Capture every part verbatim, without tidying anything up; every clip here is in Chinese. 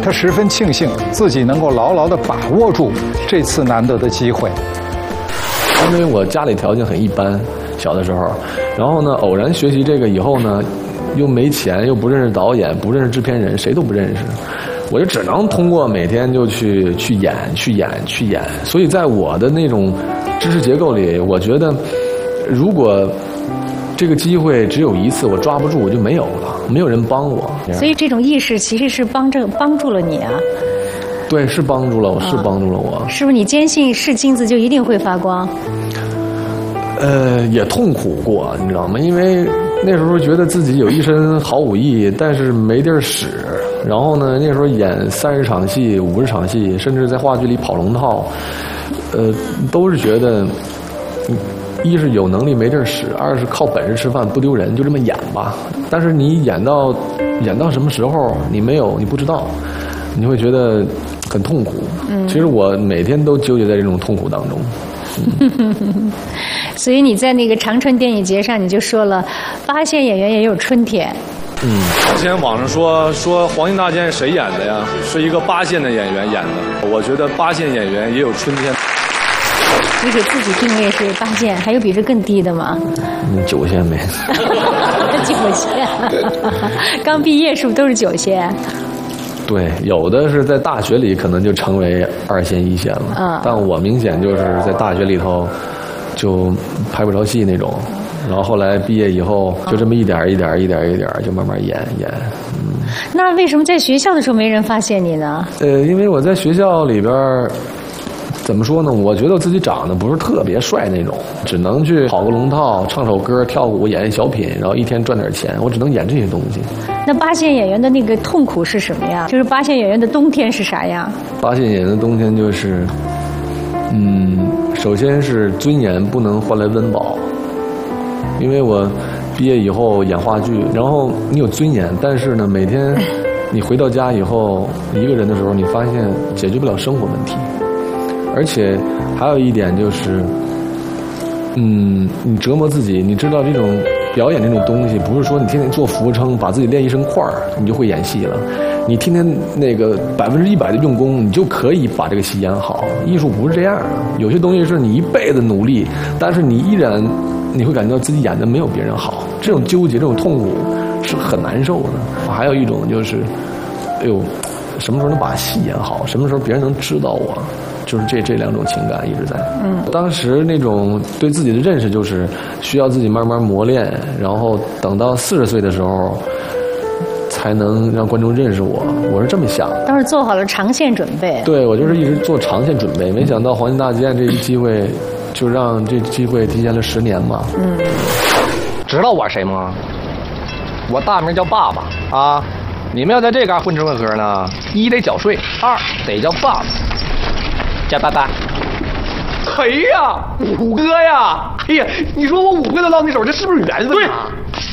他十分庆幸自己能够牢牢地把握住这次难得的机会。 因为我家里条件很一般，小的时候，然后呢，偶然学习这个以后呢，又没钱，又不认识导演，不认识制片人，谁都不认识，我就只能通过每天就去去演、去演、去演。所以在我的那种知识结构里，我觉得，如果这个机会只有一次，我抓不住，我就没有了，没有人帮我。 所以这种意识其实是帮着帮助了你啊。 对，是帮助了我，是帮助了我。 是不是你坚信是金子就一定会发光？ 呃，也痛苦过，你知道吗？因为那时候觉得自己有一身好武艺，但是没地儿使。然后呢，那时候演三十场戏、五十场戏，甚至在话剧里跑龙套，呃，都是觉得，一是有能力没地儿使，二是靠本事吃饭不丢人，就这么演吧。但是你演到演到什么时候，你没有，你不知道，你会觉得很痛苦。嗯，其实我每天都纠结在这种痛苦当中。 嗯、所以你在那个长春电影节上，你就说了，八线演员也有春天。 嗯，之前网上说说黄金大剑谁演的呀？是一个八线的演员演的。我觉得八线演员也有春天。 你给自己定位是八线，还有比这更低的吗？ 嗯，九线呗。 九线，刚毕业是不是都是九线？ 对，有的是在大学里可能就成为二线一线了，嗯，但我明显就是在大学里头就拍不着戏那种，然后后来毕业以后就这么一点一点一点一点就慢慢演演。嗯， 那为什么在学校的时候没人发现你呢？ 呃，因为我在学校里边怎么说呢？我觉得我自己长得不是特别帅那种，只能去跑个龙套、唱首歌、跳舞、演小品，然后一天赚点钱，我只能演这些东西。 那八线演员的那个痛苦是什么呀？就是八线演员的冬天是啥样？ 八线演员的冬天就是，嗯，首先是尊严不能换来温饱，因为我毕业以后演话剧，然后你有尊严，但是呢，每天你回到家以后一个人的时候，你发现解决不了生活问题。而且还有一点就是，嗯，你折磨自己，你知道这种表演这种东西，不是说你天天做俯卧撑，把自己练一身块儿，你就会演戏了。你天天那个百分之一百的用功，你就可以把这个戏演好。艺术不是这样的，有些东西是你一辈子努力，但是你依然你会感觉到自己演的没有别人好。这种纠结，这种痛苦是很难受的。还有一种就是，哎呦，什么时候能把戏演好？什么时候别人能知道我？就是这这两种情感一直在。嗯，当时那种对自己的认识就是需要自己慢慢磨练，然后等到四十岁的时候，才能让观众认识我。我是这么想的。 都是做好了长线准备。 对，我就是一直做长线准备，没想到黄金大剑这一机会，就让这机会提前了十年嘛。 嗯，知道我谁吗？我大名叫爸爸啊！你们要在这嘎混吃混喝呢，一得缴税，二得叫爸爸。叫爸爸。 谁呀？五哥呀！哎呀，你说我五哥都到你手，这是不是缘分啊？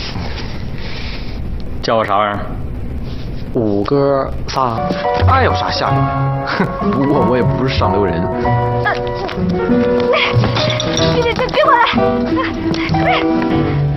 叫我啥玩意儿？五哥仨，那有啥吓人？哼，不过我也不是上流人。 你你你给我来！